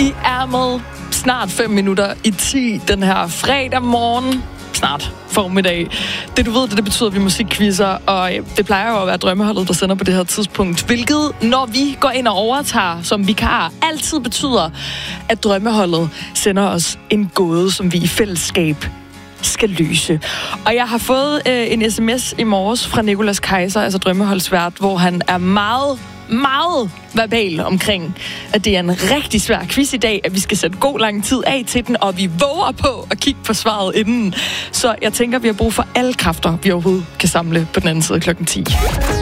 i ærmet. Snart 5 minutter i 10 den her fredag morgen. Snart formiddag. Det du ved, det betyder, at vi musikquizzer, og det plejer jo at være Drømmeholdet, der sender på det her tidspunkt. Hvilket, når vi går ind og overtager som vikar, altid betyder, at Drømmeholdet sender os en gåde, som vi i fællesskab skal løse. Og jeg har fået en sms i morges fra Nicolas Kaiser, altså Drømmeholdsvært, hvor han er meget verbal omkring, at det er en rigtig svær quiz i dag, at vi skal sætte god lang tid af til den, og vi våger på at kigge på svaret inden. Så jeg tænker, vi har brug for alle kræfter, vi overhovedet kan samle på den anden side klokken 10.